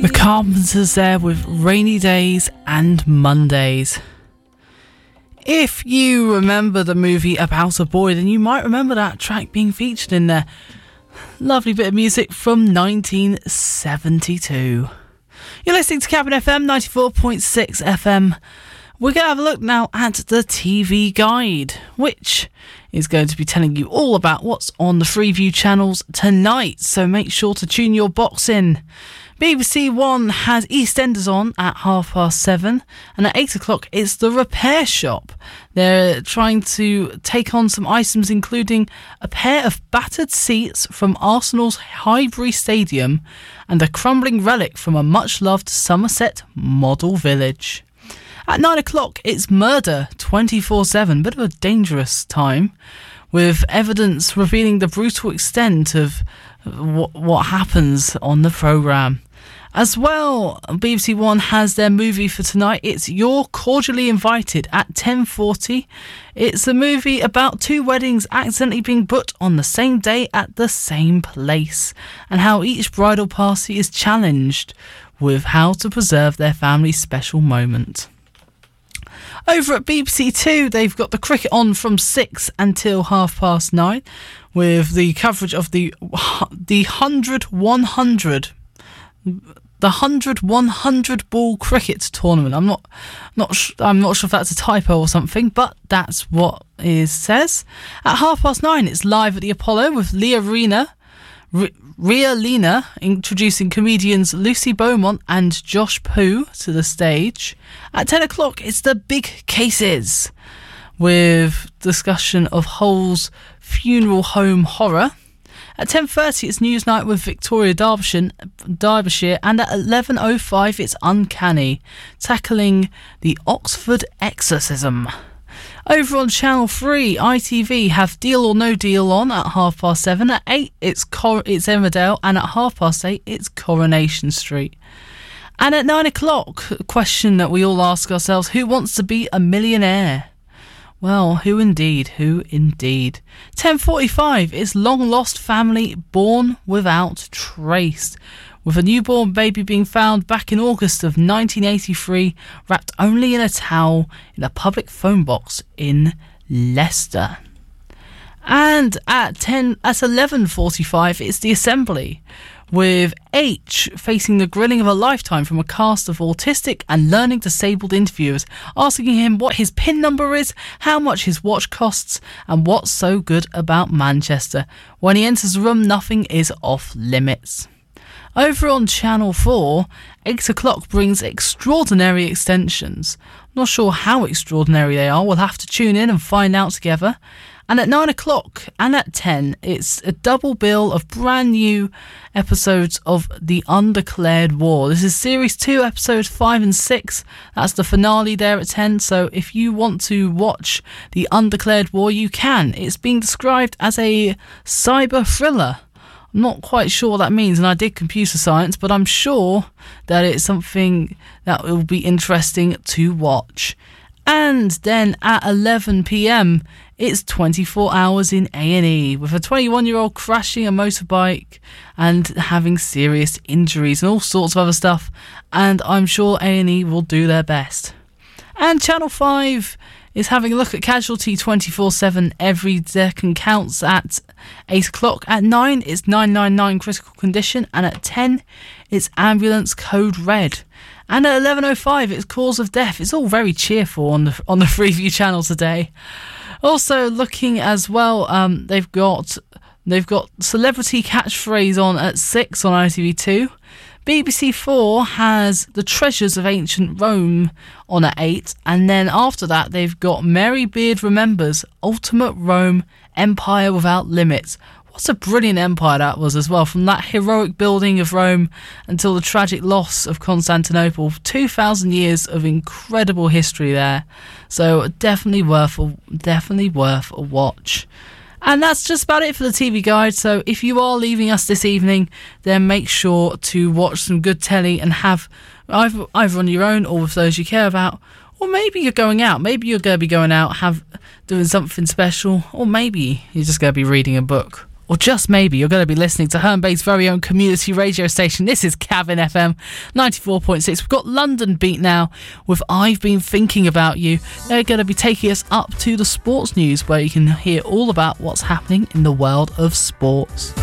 The Carpenters there with Rainy Days and Mondays. If you remember the movie About a Boy, then you might remember that track being featured in there. Lovely bit of music from 1972. You're listening to Cabin FM 94.6 FM. We're going to have a look now at the TV Guide, which is going to be telling you all about what's on the Freeview channels tonight, so make sure to tune your box in. BBC One has EastEnders on at 7:30, and at 8 o'clock it's The Repair Shop. They're trying to take on some items including a pair of battered seats from Arsenal's Highbury Stadium and a crumbling relic from a much-loved Somerset model village. At 9 o'clock it's Murder 24/7, bit of a dangerous time, with evidence revealing the brutal extent of what happens on the programme. As well, BBC One has their movie for tonight. It's You're Cordially Invited at 10:40. It's a movie about two weddings accidentally being put on the same day at the same place, and how each bridal party is challenged with how to preserve their family's special moment. Over at BBC Two, they've got the cricket on from 6 until 9:30, with the coverage of the 100-100 ball cricket tournament. I'm not sure if that's a typo or something, but that's what it says. At 9:30, it's Live at the Apollo with Ria Lina introducing comedians Lucy Beaumont and Josh Pooh to the stage. At 10 o'clock, it's The Big Cases, with discussion of Hull's funeral home horror. At 10:30, it's Newsnight with Victoria Derbyshire, and at 11:05, it's Uncanny, tackling the Oxford exorcism. Over on Channel 3, ITV have Deal or No Deal on at 7:30. At 8, it's Emmerdale, and at 8:30, it's Coronation Street. And at 9 o'clock, a question that we all ask ourselves: who wants to be a millionaire? Well, who indeed? 10:45, it's Long Lost Family Born Without Trace, with a newborn baby being found back in August of 1983, wrapped only in a towel in a public phone box in Leicester. And at 11:45, it's The Assembly, with H facing the grilling of a lifetime from a cast of autistic and learning disabled interviewers, asking him what his PIN number is, how much his watch costs, and what's so good about Manchester. When he enters the room, nothing is off limits. Over on Channel 4, 8 o'clock brings Extraordinary Extensions. Not sure how extraordinary they are, we'll have to tune in and find out together. And at 9 o'clock and at 10, it's a double bill of brand new episodes of The Undeclared War. This is Series 2, Episodes 5 and 6. That's the finale there at 10, so if you want to watch The Undeclared War, you can. It's being described as a cyber thriller. I'm not quite sure what that means, and I did computer science, but I'm sure that it's something that will be interesting to watch. And then at 11 p.m, it's 24 Hours in A&E, with a 21-year-old crashing a motorbike and having serious injuries and all sorts of other stuff, and I'm sure A&E will do their best. And Channel 5 is having a look at Casualty 24/7, Every Second Counts at 8 o'clock. At 9, it's 999 Critical Condition, and at 10, it's Ambulance Code Red. And at 11:05, it's Cause of Death. It's all very cheerful on the Freeview channel today. Also looking as well, they've got Celebrity Catchphrase on at 6 on ITV2. BBC 4 has The Treasures of Ancient Rome on at 8, and then after that they've got Mary Beard Remembers Ultimate Rome Empire Without Limits. What a brilliant empire that was as well, from that heroic building of Rome until the tragic loss of Constantinople. 2,000 years of incredible history there, so definitely worth a watch. And that's just about it for the TV Guide. So if you are leaving us this evening, then make sure to watch some good telly and have either on your own or with those you care about. Or maybe you're going out. Maybe you're going to be going out, doing something special. Or maybe you're just going to be reading a book. or just maybe you're going to be listening to Herne Bay's very own community radio station. This is Cavan FM 94.6. We've got London Beat now with I've Been Thinking About You. They're going to be taking us up to the sports news, where you can hear all about what's happening in the world of sports.